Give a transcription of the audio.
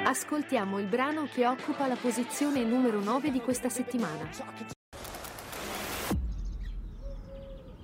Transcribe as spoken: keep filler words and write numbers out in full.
Ascoltiamo il brano che occupa la posizione numero nove di questa settimana.